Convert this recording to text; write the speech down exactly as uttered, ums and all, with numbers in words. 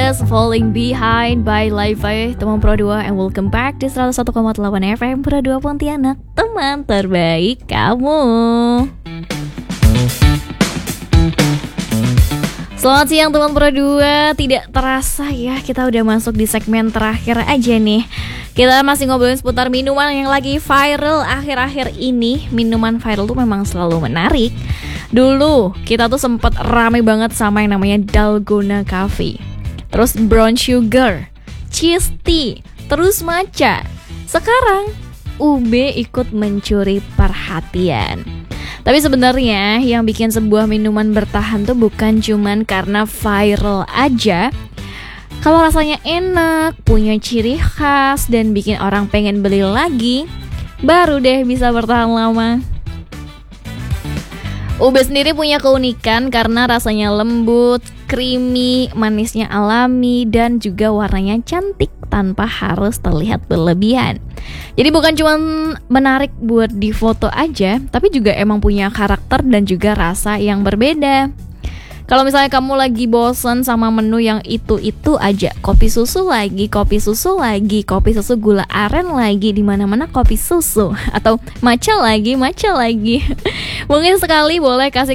Just Falling Behind by Levi, teman Pro dua, and welcome back di seratus satu koma delapan F M Pro dua Pontianak, teman terbaik kamu. Selamat siang teman Pro dua. Tidak terasa ya, kita udah masuk di segmen terakhir aja nih. Kita masih ngobrolin seputar minuman yang lagi viral akhir-akhir ini. Minuman viral tuh memang selalu menarik. Dulu kita tuh sempet rame banget sama yang namanya Dalgona Coffee, terus brown sugar, cheese tea, terus matcha. Sekarang U B ikut mencuri perhatian. Tapi sebenarnya yang bikin sebuah minuman bertahan tuh bukan cuman karena viral aja. Kalau rasanya enak, punya ciri khas, dan bikin orang pengen beli lagi, baru deh bisa bertahan lama. U B sendiri punya keunikan karena rasanya lembut, creamy, manisnya alami, dan juga warnanya cantik tanpa harus terlihat berlebihan. Jadi bukan cuma menarik buat difoto aja, tapi juga emang punya karakter dan juga rasa yang berbeda. Kalau misalnya kamu lagi bosen sama menu yang itu-itu aja, kopi susu lagi, kopi susu lagi, kopi susu gula aren lagi, di mana-mana kopi susu, atau matcha lagi, matcha lagi. Mungkin sekali boleh kasih